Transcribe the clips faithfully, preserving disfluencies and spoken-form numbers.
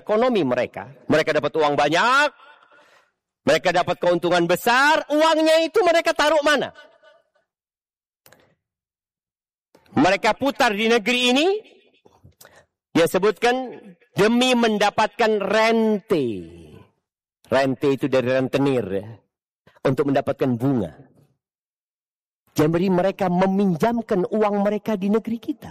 ekonomi mereka. Mereka dapat uang banyak, mereka dapat keuntungan besar, uangnya itu mereka taruh mana? Mereka putar di negeri ini, dia sebutkan demi mendapatkan rente. Rente itu dari rentenir, ya, untuk mendapatkan bunga. Jadi mereka meminjamkan uang mereka di negeri kita.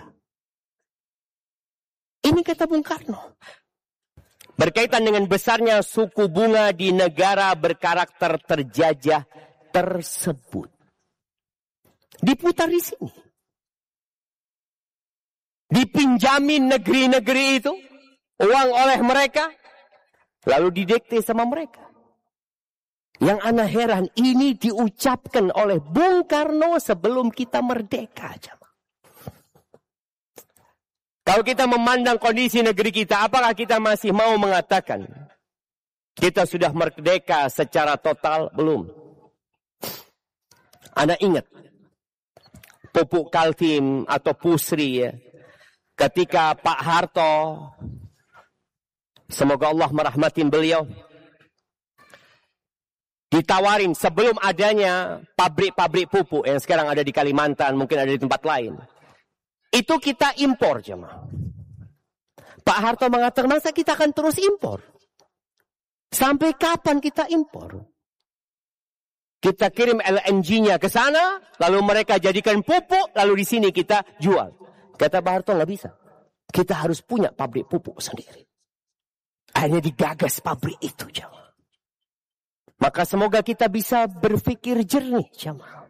Ini kata Bung Karno. Berkaitan dengan besarnya suku bunga di negara berkarakter terjajah tersebut. Diputar di sini. Dipinjamin negeri-negeri itu, uang oleh mereka, lalu didikte sama mereka. Yang ana heran, ini diucapkan oleh Bung Karno sebelum kita merdeka. Kalau kita memandang kondisi negeri kita, apakah kita masih mau mengatakan kita sudah merdeka secara total? Belum. Anda ingat Pupuk Kaltim atau Pusri, ya, ketika Pak Harto, semoga Allah merahmatin beliau, ditawarin sebelum adanya pabrik-pabrik pupuk yang sekarang ada di Kalimantan, mungkin ada di tempat lain. Itu kita impor, jemaah. Pak Harto mengatakan, masa kita akan terus impor? Sampai kapan kita impor? Kita kirim L N G-nya ke sana, lalu mereka jadikan pupuk, lalu di sini kita jual. Kata Pak Harto, nggak bisa. Kita harus punya pabrik pupuk sendiri. Akhirnya digagas pabrik itu, jemaah. Maka semoga kita bisa berpikir jernih, jemaah.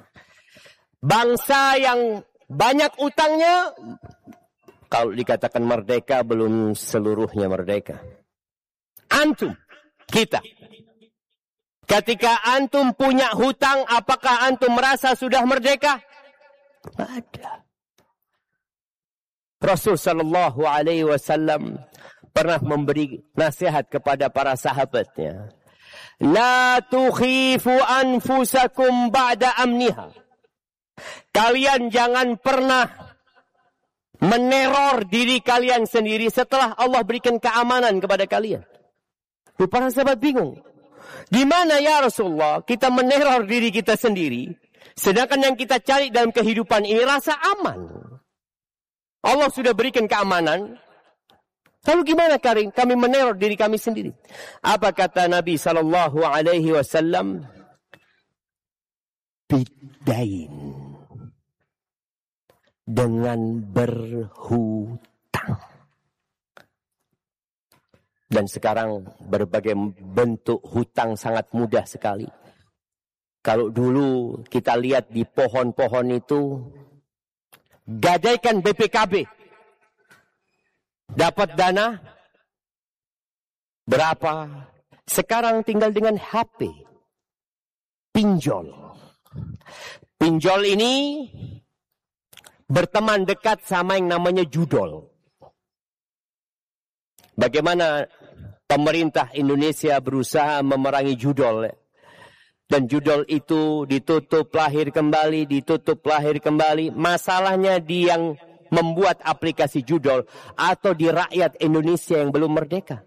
Bangsa yang banyak utangnya, kalau dikatakan merdeka, belum seluruhnya merdeka. Antum, kita. Ketika antum punya hutang, apakah antum merasa sudah merdeka? Tidak ada. Rasul Sallallahu Alaihi Wasallam pernah memberi nasihat kepada para sahabatnya. La tukhifu anfusakum ba'da amniha. Kalian jangan pernah meneror diri kalian sendiri setelah Allah berikan keamanan kepada kalian. Para sahabat bingung. Gimana ya Rasulullah kita meneror diri kita sendiri, sedangkan yang kita cari dalam kehidupan ini rasa aman. Allah sudah berikan keamanan. Lalu gimana kami meneror diri kami sendiri? Apa kata Nabi Sallallahu Alaihi Wasallam? Bidain, dengan berhutang. Dan sekarang berbagai bentuk hutang sangat mudah sekali. Kalau dulu kita lihat di pohon-pohon itu, gadaikan B P K B. Dapat dana berapa? Sekarang tinggal dengan H P. Pinjol. Pinjol ini berteman dekat sama yang namanya judol. Bagaimana pemerintah Indonesia berusaha memerangi judol. Dan judol itu ditutup lahir kembali, ditutup lahir kembali. Masalahnya di yang membuat aplikasi judol atau di rakyat Indonesia yang belum merdeka.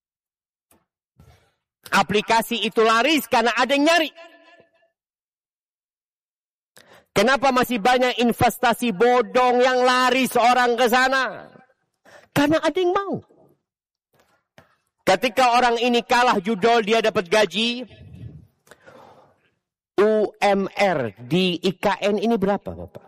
Aplikasi itu laris karena ada yang nyari. Kenapa masih banyak investasi bodong yang laris orang ke sana? Karena ada yang mau. Ketika orang ini kalah judol, dia dapat gaji. U M R di I K N ini berapa, Bapak?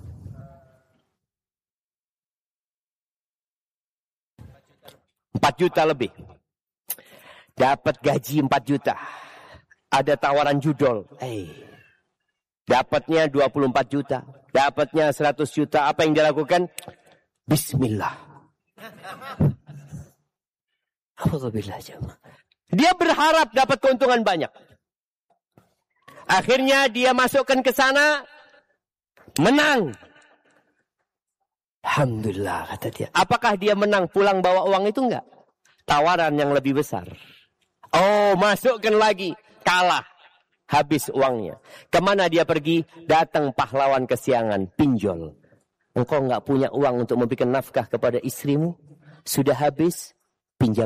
empat juta lebih. Dapat gaji empat juta. Ada tawaran judol. Hey. Dapatnya dua puluh empat juta. Dapatnya seratus juta. Apa yang dia lakukan? Bismillah. Alhamdulillah. Dia berharap dapat keuntungan banyak. Akhirnya dia masukkan ke sana. Menang. Alhamdulillah, kata dia. Apakah dia menang pulang bawa uang itu? Enggak. Tawaran yang lebih besar. Oh, masukkan lagi. Kalah. Habis uangnya. Kemana dia pergi? Datang pahlawan kesiangan. Pinjol. Engkau enggak punya uang untuk memberikan nafkah kepada istrimu? Sudah habis? Pinjam.